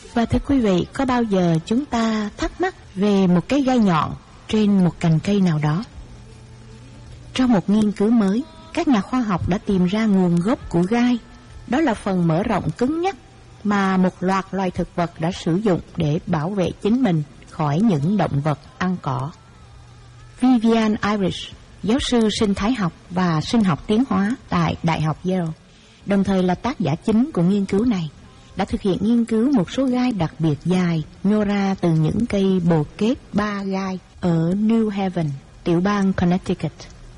Và thưa quý vị, có bao giờ chúng ta thắc mắc về một cái gai nhọn trên một cành cây nào đó? Trong một nghiên cứu mới, các nhà khoa học đã tìm ra nguồn gốc của gai. Đó là phần mở rộng cứng nhắc mà một loạt loài thực vật đã sử dụng để bảo vệ chính mình khỏi những động vật ăn cỏ. Vivian Irish, giáo sư sinh thái học và sinh học tiến hóa tại Đại học Yale, đồng thời là tác giả chính của nghiên cứu này, đã thực hiện nghiên cứu một số gai đặc biệt dài nhô ra từ những cây bồ kết 3 gai ở New Haven, tiểu bang Connecticut.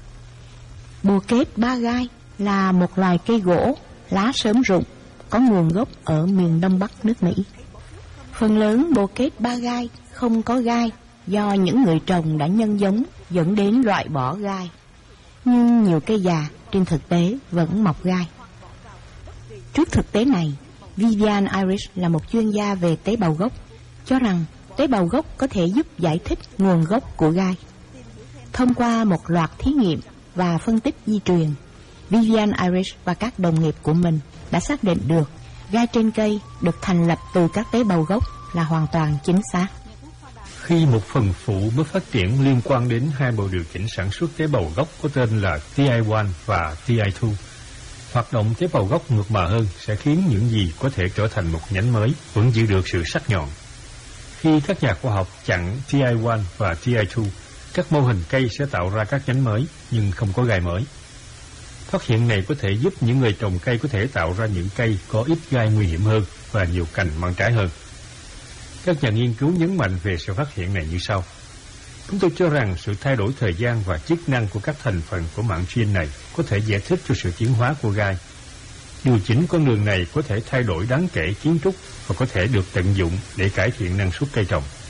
Bồ kết 3 gai là một loài cây gỗ lá xớm rụng có nguồn gốc ở miền Đông Bắc nước Mỹ. Phần lớn bồ kết 3 gai không có gai do những người trồng đã nhân giống dẫn đến loại bỏ gai. Nhưng nhiều cây già trên thực tế vẫn mọc gai. Trước thực tế này, Vivian Irish là một chuyên gia về tế bào gốc, cho rằng tế bào gốc có thể giúp giải thích nguồn gốc của gai. Thông qua một loạt thí nghiệm và phân tích di truyền, Vivian Irish và các đồng nghiệp của mình đã xác định được gai trên cây được thành lập từ các tế bào gốc là hoàn toàn chính xác. Khi một phần phụ mới phát triển liên quan đến hai bộ điều chỉnh sản xuất tế bào gốc có tên là TI1 và TI2, hoạt động tế bào gốc mượt mà hơn sẽ khiến những gì có thể trở thành một nhánh mới vẫn giữ được sự sắc nhọn. Khi các nhà khoa học chặn TI1 và TI2, các mô hình cây sẽ tạo ra các nhánh mới nhưng không có gai mới. Phát hiện này có thể giúp những người trồng cây có thể tạo ra những cây có ít gai nguy hiểm hơn và nhiều cành mang trái hơn. Các nhà nghiên cứu nhấn mạnh về sự phát hiện này như sau. Chúng tôi cho rằng sự thay đổi thời gian và chức năng của các thành phần của mạng gen này có thể giải thích cho sự tiến hóa của gai. Điều chỉnh con đường này có thể thay đổi đáng kể kiến trúc và có thể được tận dụng để cải thiện năng suất cây trồng.